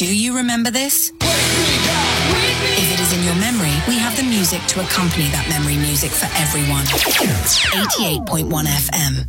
Do you remember this? If it is in your memory, we have the music to accompany that memory music for everyone. 88.1 FM.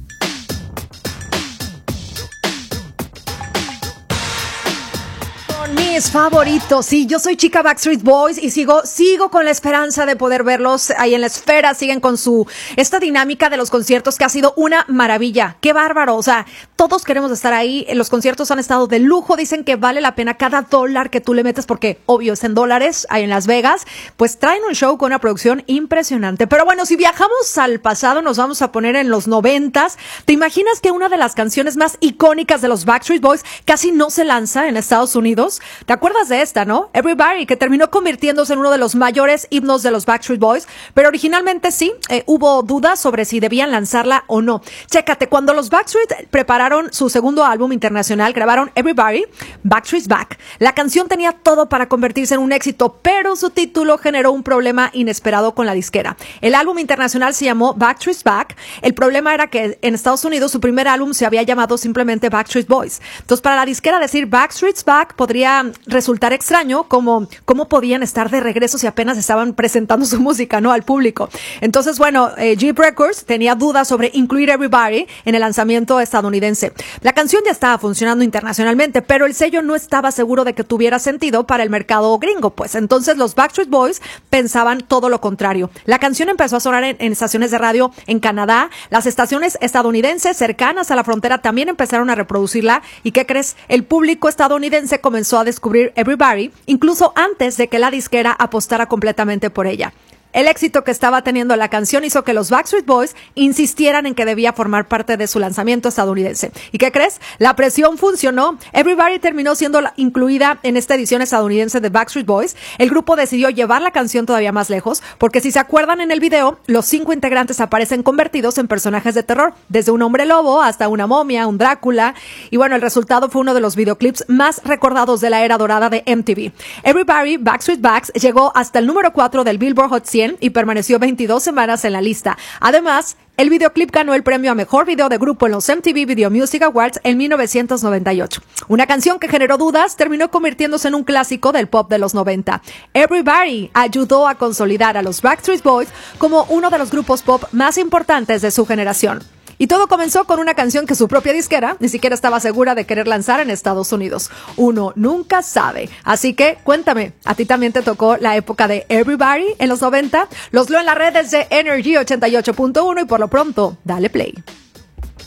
Mis favoritos, sí, yo soy chica Backstreet Boys y sigo con la esperanza de poder verlos ahí en la esfera. Siguen con esta dinámica de los conciertos que ha sido una maravilla. Qué bárbaro, o sea, todos queremos estar ahí. Los conciertos han estado de lujo, dicen que vale la pena cada dólar que tú le metes porque obvio es en dólares ahí en Las Vegas. Pues traen un show con una producción impresionante. Pero bueno, si viajamos al pasado, nos vamos a poner en los 90s. ¿Te imaginas que una de las canciones más icónicas de los Backstreet Boys casi no se lanza en Estados Unidos? ¿Te acuerdas de esta, no? Everybody, que terminó convirtiéndose en uno de los mayores himnos de los Backstreet Boys, pero originalmente sí, hubo dudas sobre si debían lanzarla o no. Chécate, cuando los Backstreet prepararon su segundo álbum internacional, grabaron Everybody, Backstreet's Back. La canción tenía todo para convertirse en un éxito, pero su título generó un problema inesperado con la disquera. El álbum internacional se llamó Backstreet's Back. El problema era que en Estados Unidos su primer álbum se había llamado simplemente Backstreet Boys. Entonces, para la disquera decir Backstreet's Back podría resultar extraño, cómo podían estar de regreso si apenas estaban presentando su música, ¿no?, al público. Entonces, bueno, Jeep Records tenía dudas sobre incluir Everybody en el lanzamiento estadounidense. La canción ya estaba funcionando internacionalmente, pero el sello no estaba seguro de que tuviera sentido para el mercado gringo, pues. Entonces los Backstreet Boys pensaban todo lo contrario. La canción empezó a sonar en estaciones de radio en Canadá. Las estaciones estadounidenses cercanas a la frontera también empezaron a reproducirla. ¿Y qué crees? El público estadounidense comenzó a descubrir Everybody, incluso antes de que la disquera apostara completamente por ella. El éxito que estaba teniendo la canción hizo que los Backstreet Boys insistieran en que debía formar parte de su lanzamiento estadounidense. ¿Y qué crees? La presión funcionó. Everybody terminó siendo incluida en esta edición estadounidense de Backstreet Boys. El grupo decidió llevar la canción todavía más lejos, porque si se acuerdan en el video, los 5 integrantes aparecen convertidos en personajes de terror, desde un hombre lobo hasta una momia, un Drácula. Y bueno, el resultado fue uno de los videoclips más recordados de la era dorada de MTV. Everybody, Backstreet Back llegó hasta el número 4 del Billboard Hot 100 y permaneció 22 semanas en la lista. Además, el videoclip ganó el premio a Mejor Video de Grupo en los MTV Video Music Awards en 1998. Una canción que generó dudas terminó convirtiéndose en un clásico del pop de los 90. Everybody ayudó a consolidar a los Backstreet Boys como uno de los grupos pop más importantes de su generación. Y todo comenzó con una canción que su propia disquera ni siquiera estaba segura de querer lanzar en Estados Unidos. Uno nunca sabe. Así que cuéntame, ¿a ti también te tocó la época de Everybody en los 90? Los leo en las redes de Energy 88.1 y por lo pronto, dale play.